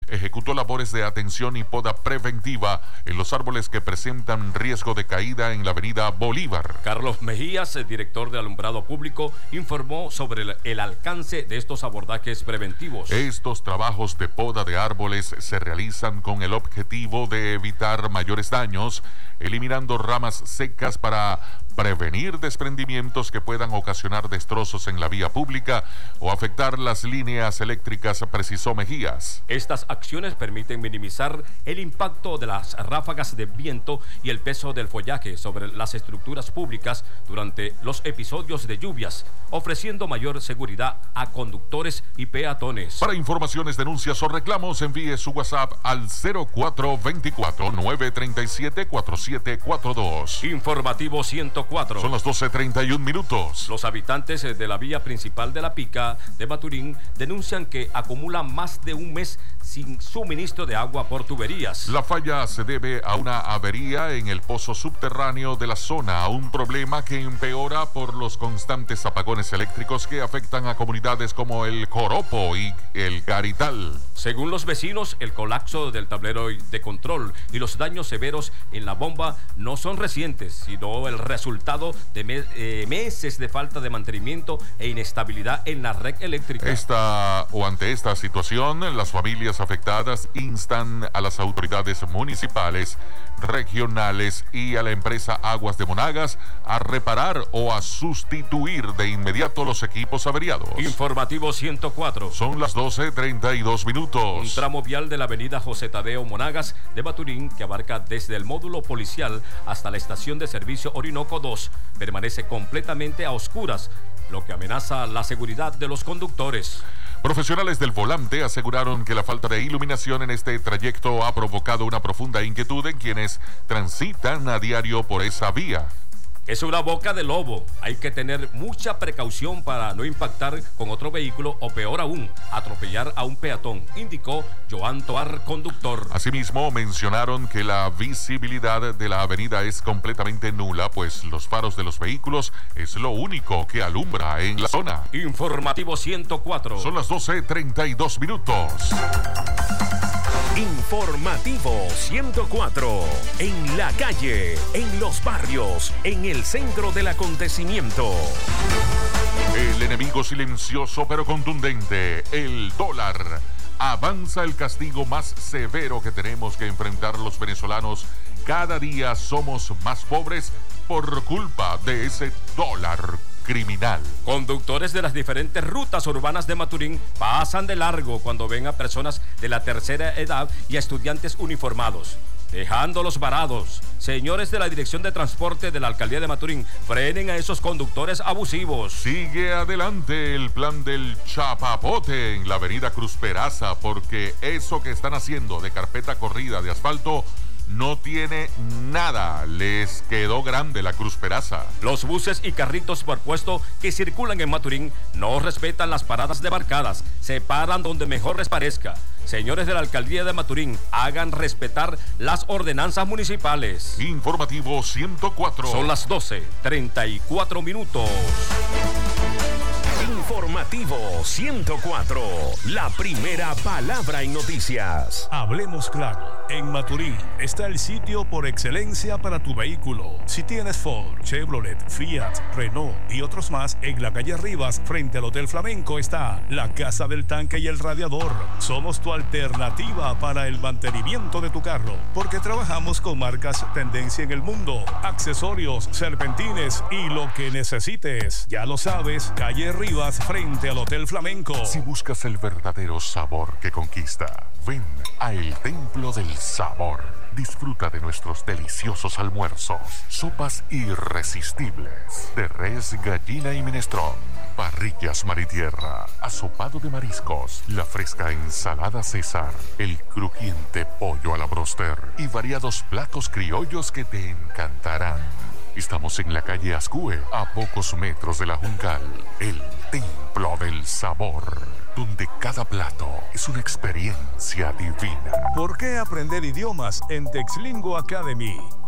ejecutó labores de atención y poda preventiva en los árboles que presentan riesgo de caída en la avenida Bolívar. Carlos Mejías, el director de Alumbrado Público, informó sobre el alcance de estos abordajes preventivos. Estos trabajos de poda de árboles se realizan con el objetivo de evitar mayores daños, eliminando ramas secas para prevenir desprendimientos que puedan ocasionar destrozos en la vía pública o afectar las líneas eléctricas, precisó Mejías. Estas acciones permiten minimizar el impacto de las ráfagas de viento y el peso del follaje sobre las estructuras públicas durante los episodios de lluvias, ofreciendo mayor seguridad a conductores y peatones. Para informaciones, denuncias o reclamos, envíe su WhatsApp al 0424-937-4742. Informativo 104. Son las 12:31 minutos. Los habitantes de la vía principal de La Pica de Maturín denuncian que acumulan más de un mes sin suministro de agua por tuberías. La falla se debe a una avería en el pozo subterráneo de la zona, un problema que empeora por los constantes apagones eléctricos que afectan a comunidades como el Coropo y el Garital. Según los vecinos, el colapso del tablero de control y los daños severos en la bomba no son recientes, sino el resultado de meses de falta de mantenimiento e inestabilidad en la red eléctrica. Ante esta situación, las familias afectadas instan a las autoridades municipales, regionales y a la empresa Aguas de Monagas a reparar o a sustituir de inmediato los equipos averiados. Informativo 104. Son las 12:32 minutos. Un tramo vial de la avenida José Tadeo Monagas de Maturín, que abarca desde el módulo policial hasta la estación de servicio Orinoco 2, permanece completamente a oscuras, lo que amenaza la seguridad de los conductores. Profesionales del volante aseguraron que la falta de iluminación en este trayecto ha provocado una profunda inquietud en quienes transitan a diario por esa vía. Es una boca de lobo. Hay que tener mucha precaución para no impactar con otro vehículo o, peor aún, atropellar a un peatón, indicó Joan Toar, conductor. Asimismo, mencionaron que la visibilidad de la avenida es completamente nula, pues los faros de los vehículos es lo único que alumbra en la zona. Informativo 104. Son las 12:32 minutos. Informativo 104. En la calle, en los barrios, en el centro del acontecimiento. El enemigo silencioso pero contundente, el dólar. Avanza el castigo más severo que tenemos que enfrentar los venezolanos. Cada día somos más pobres por culpa de ese dólar criminal. Conductores de las diferentes rutas urbanas de Maturín pasan de largo cuando ven a personas de la tercera edad y a estudiantes uniformados, dejándolos varados. Señores de la Dirección de Transporte de la Alcaldía de Maturín, frenen a esos conductores abusivos. Sigue adelante el plan del chapapote en la avenida Cruz Peraza, porque eso que están haciendo de carpeta corrida de asfalto no tiene nada. Les quedó grande la Cruz Peraza. Los buses y carritos por puesto que circulan en Maturín no respetan las paradas demarcadas, se paran donde mejor les parezca. Señores de la Alcaldía de Maturín, hagan respetar las ordenanzas municipales. Informativo 104. Son las 12:34 minutos. Informativo 104. La primera palabra en noticias. Hablemos claro. En Maturín está el sitio por excelencia para tu vehículo. Si tienes Ford, Chevrolet, Fiat, Renault y otros más, en la calle Rivas, frente al Hotel Flamenco, está la Casa del Tanque y el Radiador. Somos tu alternativa para el mantenimiento de tu carro, porque trabajamos con marcas tendencia en el mundo, accesorios, serpentines y lo que necesites. Ya lo sabes, calle Rivas, frente al Hotel Flamenco. Si buscas el verdadero sabor que conquista, ven a El Templo del Sabor. Disfruta de nuestros deliciosos almuerzos, sopas irresistibles de res, gallina y minestrón, parrillas mar y tierra, asopado de mariscos, la fresca ensalada César, el crujiente pollo a la broster y variados platos criollos que te encantarán. Estamos en la calle Ascue, a pocos metros de la Juncal. El Templo del Sabor, donde cada plato es una experiencia divina. ¿Por qué aprender idiomas en Texlingo Academy?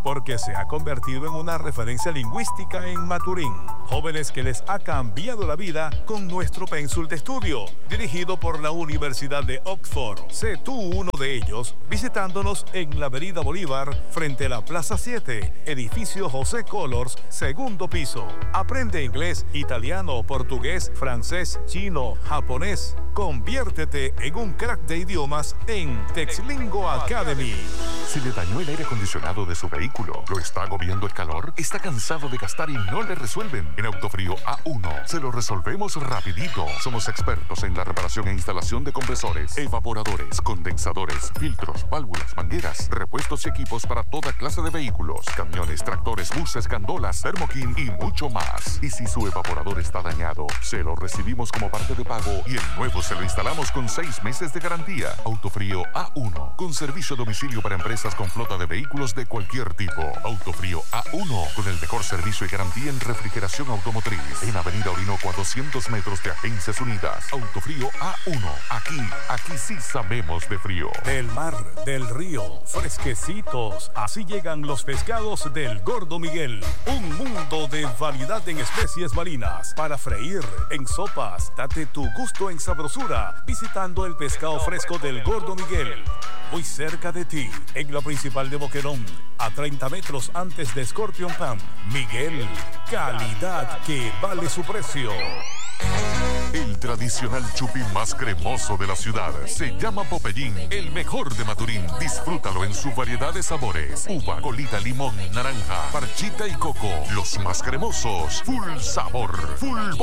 porque se ha convertido en una referencia lingüística en Maturín. Jóvenes que les ha cambiado la vida con nuestro pénsul de estudio, dirigido por la Universidad de Oxford. Sé tú uno de ellos visitándonos en la Avenida Bolívar, frente a la Plaza 7, edificio José Colors, segundo piso. Aprende inglés, italiano, portugués, francés, chino, japonés. Conviértete en un crack de idiomas en Texlingo Academy. Si le dañó el aire acondicionado de su vehículo, lo está agobiando el calor, está cansado de gastar y no le resuelven. En Autofrío A1 se lo resolvemos rapidito. Somos expertos en la reparación e instalación de compresores, evaporadores, condensadores, filtros, válvulas, mangueras, repuestos y equipos para toda clase de vehículos, camiones, tractores, buses, gandolas, Thermokin y mucho más. Y si su evaporador está dañado, se lo recibimos como parte de pago y el nuevo se lo instalamos con 6 meses de garantía. Autofrío A1, con servicio a domicilio para empresas con flota de vehículos de cualquier tipo. Autofrío A1, con el mejor servicio y garantía en refrigeración automotriz. En Avenida Orinoco, a 200 metros de Agencias Unidas. Autofrío A1, aquí sí sabemos de frío. Del mar, del río, fresquecitos. Así llegan los pescados del Gordo Miguel. Un mundo de variedad en especies marinas para freír, en sopas. Date tu gusto en sabrosura visitando el pescado fresco del Gordo Miguel. Muy cerca de ti, en la principal de Boquerón, a 30 metros antes de Scorpion Pan. Miguel, calidad que vale su precio. El tradicional chupi más cremoso de la ciudad se llama Popeyín, el mejor de Maturín. Disfrútalo en su variedad de sabores: uva, colita, limón, naranja, parchita y coco. Los más cremosos, full sabor, full